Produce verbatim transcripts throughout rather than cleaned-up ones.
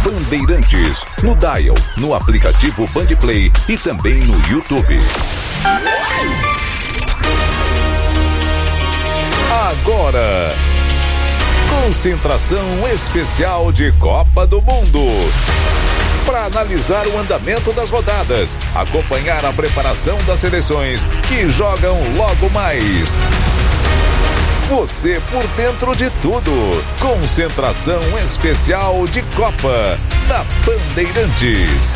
Bandeirantes, no Dial, no aplicativo Bandplay e também no YouTube. Agora, concentração especial de Copa do Mundo. Para analisar o andamento das rodadas, acompanhar a preparação das seleções que jogam logo mais. Você por dentro de tudo. Concentração especial de Copa da Bandeirantes.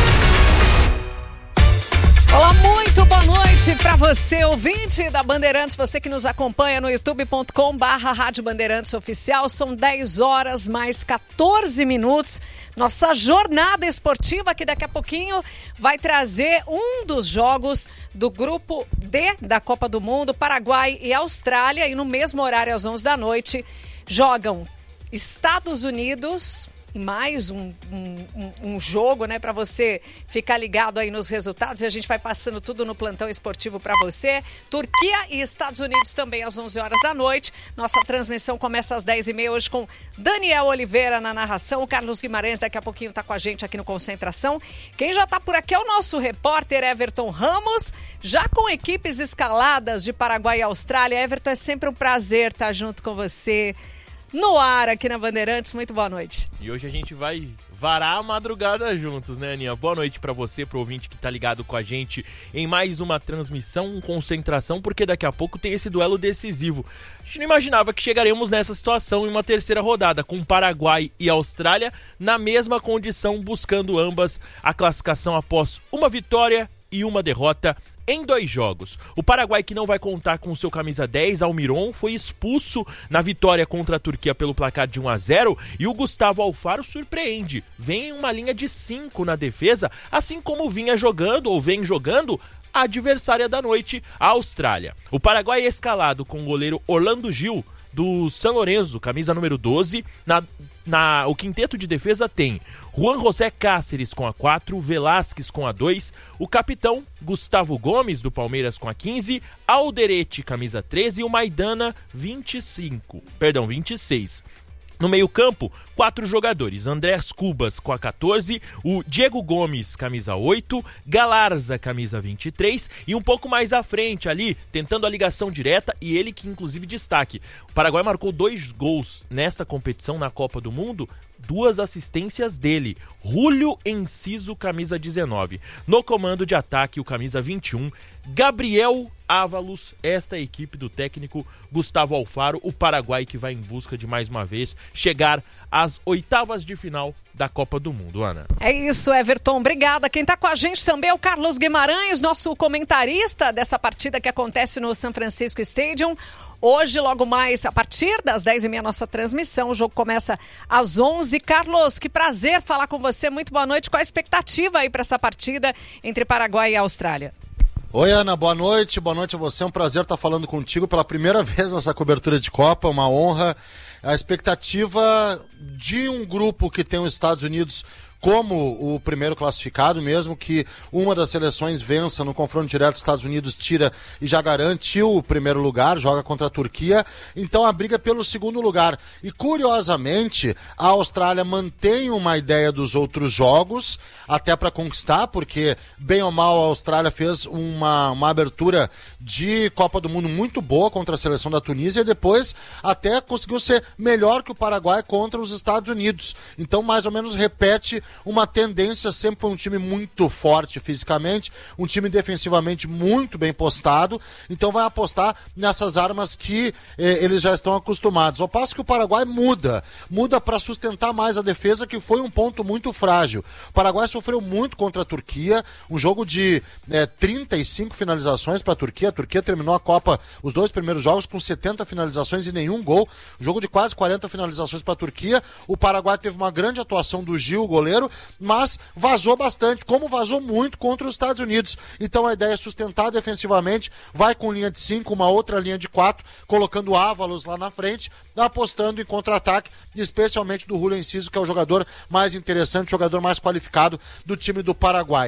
Olá, muito boa noite para você, ouvinte da Bandeirantes, você que nos acompanha no youtube ponto com barra Rádio Bandeirantes Oficial. São dez horas mais quatorze minutos. Nossa jornada esportiva que daqui a pouquinho vai trazer um dos jogos do grupo D da Copa do Mundo, Paraguai e Austrália. E no mesmo horário, às onze da noite, jogam Estados Unidos... E mais um, um, um jogo, né, para você ficar ligado aí nos resultados. E a gente vai passando tudo no plantão esportivo para você. Turquia e Estados Unidos também às onze horas da noite. Nossa transmissão começa às dez e meia hoje com Daniel Oliveira na narração. O Carlos Guimarães daqui a pouquinho está com a gente aqui no Concentração. Quem já está por aqui é o nosso repórter Everton Ramos, já com equipes escaladas de Paraguai e Austrália. Everton, é sempre um prazer estar junto com você no ar aqui na Bandeirantes. Muito boa noite. E hoje a gente vai varar a madrugada juntos, né, Aninha? Boa noite pra você, pro ouvinte que tá ligado com a gente em mais uma transmissão, concentração, porque daqui a pouco tem esse duelo decisivo. A gente não imaginava que chegaremos nessa situação em uma terceira rodada, com Paraguai e Austrália na mesma condição, buscando ambas a classificação após uma vitória e uma derrota em dois jogos. O Paraguai, que não vai contar com seu camisa dez, Almiron, foi expulso na vitória contra a Turquia pelo placar de um a zero, e o Gustavo Alfaro surpreende. Vem em uma linha de cinco na defesa, assim como vinha jogando ou vem jogando a adversária da noite, a Austrália. O Paraguai é escalado com o goleiro Orlando Gil, do San Lorenzo, camisa número doze. Na, na, o quinteto de defesa tem Juan José Cáceres com a quatro, Velásquez com a dois, o capitão Gustavo Gomes, do Palmeiras, com a quinze, Alderete, camisa treze, e o Maidana, vinte e cinco, perdão, vinte e seis. No meio-campo, quatro jogadores: Andrés Cubas com a catorze, o Diego Gomes, camisa oito, Galarza, camisa vinte e três, e um pouco mais à frente ali, tentando a ligação direta, e ele que inclusive destaque. O Paraguai marcou dois gols nesta competição na Copa do Mundo, duas assistências dele, Julio Enciso, camisa dezenove. No comando de ataque, o camisa vinte e um, Gabriel Ávalos, esta equipe do técnico Gustavo Alfaro, o Paraguai que vai em busca de mais uma vez chegar às oitavas de final da Copa do Mundo, Ana. É isso, Everton, obrigada. Quem está com a gente também é o Carlos Guimarães, nosso comentarista dessa partida que acontece no San Francisco Stadium. Hoje, logo mais, a partir das dez e meia, nossa transmissão. O jogo começa às onze. Carlos, que prazer falar com você. Muito boa noite. Qual a expectativa aí para essa partida entre Paraguai e Austrália? Oi, Ana, boa noite. Boa noite a você. É um prazer estar falando contigo pela primeira vez nessa cobertura de Copa. Uma honra. A expectativa de um grupo que tem os Estados Unidos como o primeiro classificado, mesmo que uma das seleções vença no confronto direto, os Estados Unidos tira e já garantiu o primeiro lugar, joga contra a Turquia, então a briga é pelo segundo lugar. E curiosamente, a Austrália mantém uma ideia dos outros jogos, até para conquistar, porque bem ou mal a Austrália fez uma, uma abertura de Copa do Mundo muito boa contra a seleção da Tunísia e depois até conseguiu ser melhor que o Paraguai contra os Estados Unidos. Então mais ou menos repete uma tendência, sempre foi um time muito forte fisicamente, um time defensivamente muito bem postado, então vai apostar nessas armas que eh, eles já estão acostumados. Ao passo que o Paraguai muda, muda para sustentar mais a defesa, que foi um ponto muito frágil. O Paraguai sofreu muito contra a Turquia, um jogo de eh, trinta e cinco finalizações para a Turquia. A Turquia terminou a Copa, os dois primeiros jogos, com setenta finalizações e nenhum gol, um jogo de quase quarenta finalizações para a Turquia. O Paraguai teve uma grande atuação do Gil, o goleiro, mas vazou bastante, como vazou muito contra os Estados Unidos. Então a ideia é sustentar defensivamente, vai com linha de cinco, uma outra linha de quatro, colocando Ávalos lá na frente, apostando em contra-ataque, especialmente do Julio Enciso, que é o jogador mais interessante, o jogador mais qualificado do time do Paraguai.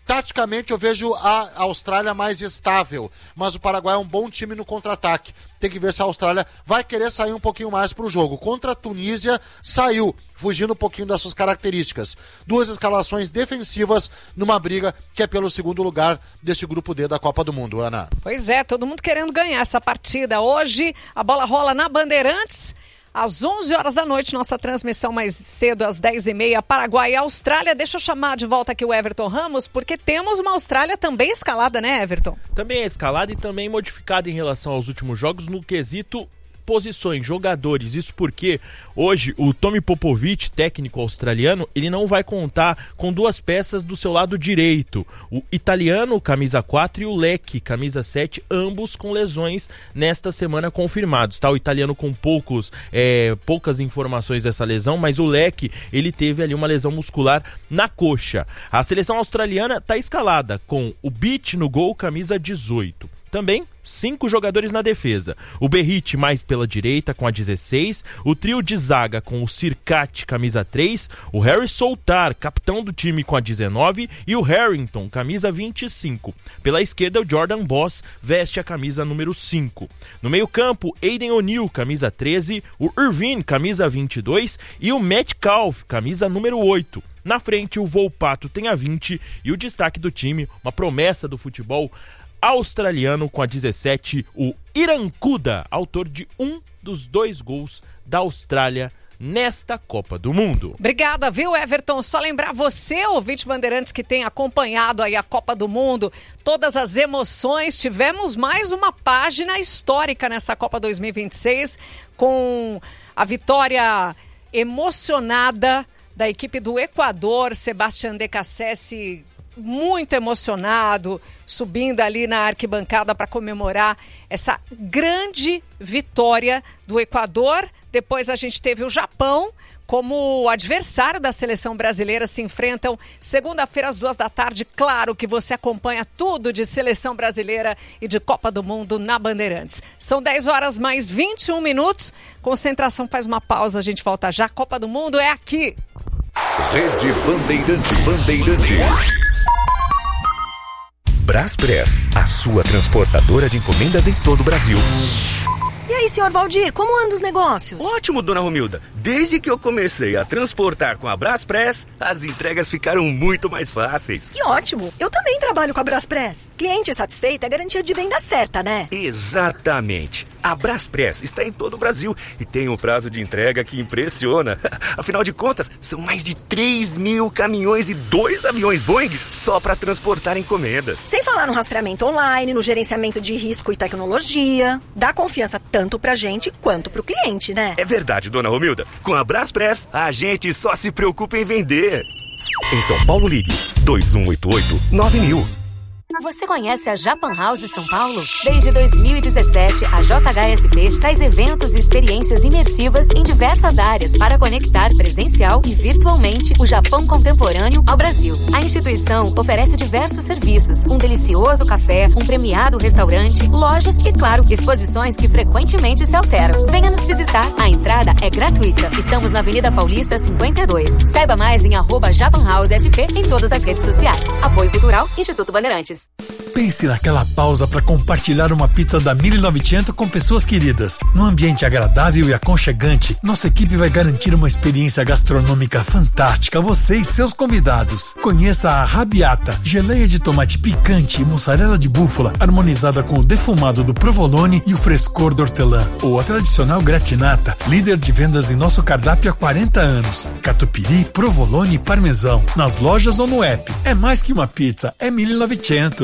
Taticamente eu vejo a Austrália mais estável, mas o Paraguai é um bom time no contra-ataque. Tem que ver se a Austrália vai querer sair um pouquinho mais pro jogo. Contra a Tunísia, saiu, fugindo um pouquinho das suas características. Duas escalações defensivas numa briga que é pelo segundo lugar deste grupo D da Copa do Mundo, Ana. Pois é, todo mundo querendo ganhar essa partida. Hoje a bola rola na Bandeirantes. Às onze horas da noite, nossa transmissão mais cedo, às dez e meia, Paraguai e Austrália. Deixa eu chamar de volta aqui o Everton Ramos, porque temos uma Austrália também escalada, né, Everton? Também é escalada e também modificada em relação aos últimos jogos no quesito posições, jogadores. Isso porque hoje o Tommy Popovic, técnico australiano, ele não vai contar com duas peças do seu lado direito. O italiano, camisa quatro, e o Leque, camisa sete, ambos com lesões nesta semana confirmados. Tá? O italiano com poucos, é, poucas informações dessa lesão, mas o Leque, ele teve ali uma lesão muscular na coxa. A seleção australiana está escalada com o Beach no gol, camisa dezoito. Também cinco jogadores na defesa. O Berrit mais pela direita com a dezesseis, o trio de zaga com o Circati, camisa três, o Harry Soltar, capitão do time com a dezenove, e o Harrington, camisa vinte e cinco. Pela esquerda, o Jordan Boss veste a camisa número cinco. No meio campo, Aiden O'Neill, camisa treze, o Irvine, camisa vinte e dois, e o Metcalf, camisa número oito. Na frente, o Volpato tem a vinte, e o destaque do time, uma promessa do futebol australiano com a dezessete, o Irancuda, autor de um dos dois gols da Austrália nesta Copa do Mundo. Obrigada, viu, Everton? Só lembrar você, ouvinte Bandeirantes, que tem acompanhado aí a Copa do Mundo, todas as emoções. Tivemos mais uma página histórica nessa Copa dois mil e vinte e seis, com a vitória emocionada da equipe do Equador, Sebastián de Cassese, muito emocionado, subindo ali na arquibancada para comemorar essa grande vitória do Equador. Depois a gente teve o Japão como adversário da seleção brasileira. Se enfrentam segunda-feira às duas da tarde. Claro que você acompanha tudo de seleção brasileira e de Copa do Mundo na Bandeirantes. São dez horas mais vinte e um minutos. Concentração faz uma pausa, a gente volta já. Copa do Mundo é aqui. Rede Bandeirantes. Bandeirantes. Braspress, a sua transportadora de encomendas em todo o Brasil. E aí, senhor Valdir, como andam os negócios? Ótimo, dona Romilda. Desde que eu comecei a transportar com a Braspress, as entregas ficaram muito mais fáceis. Que ótimo. Eu também trabalho com a Braspress. Cliente satisfeito é garantia de venda certa, né? Exatamente. A Braspress está em todo o Brasil e tem um prazo de entrega que impressiona. Afinal de contas, são mais de três mil caminhões e dois aviões Boeing só para transportar encomendas. Sem falar no rastreamento online, no gerenciamento de risco e tecnologia. Dá confiança tanto pra gente quanto pro cliente, né? É verdade, dona Romilda. Com a Braspress, a gente só se preocupa em vender. Em São Paulo, ligue dois um oito oito nove mil. Você conhece a Japan House São Paulo? Desde dois mil e dezessete, a J H S P traz eventos e experiências imersivas em diversas áreas para conectar presencial e virtualmente o Japão contemporâneo ao Brasil. A instituição oferece diversos serviços, um delicioso café, um premiado restaurante, lojas e, claro, exposições que frequentemente se alteram. Venha nos visitar. A entrada é gratuita. Estamos na Avenida Paulista cinquenta e dois. Saiba mais em arroba Japan House S P em todas as redes sociais. Apoio Cultural, Instituto Bandeirantes. Pense naquela pausa para compartilhar uma pizza da mil e novecentos com pessoas queridas. Num ambiente agradável e aconchegante, nossa equipe vai garantir uma experiência gastronômica fantástica a você e seus convidados. Conheça a Rabiata, geleia de tomate picante e mussarela de búfala, harmonizada com o defumado do provolone e o frescor do hortelã. Ou a tradicional gratinata, líder de vendas em nosso cardápio há quarenta anos. Catupiry, provolone e parmesão. Nas lojas ou no app. É mais que uma pizza, é mil e novecentos.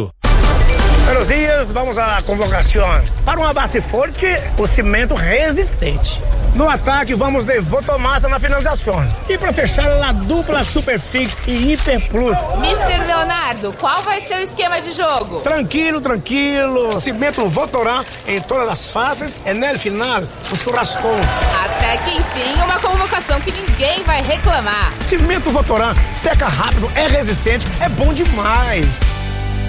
Buenos dias, vamos à convocação. Para uma base forte, o cimento resistente. No ataque, vamos de Votomassa na finalização. E para fechar, a dupla Superfix e Hiper Plus. mister Leonardo, qual vai ser o esquema de jogo? Tranquilo, tranquilo. Cimento Votorá em todas as fases e no final, o churrascão. Até que enfim, uma convocação que ninguém vai reclamar. Cimento Votorá seca rápido, é resistente, é bom demais.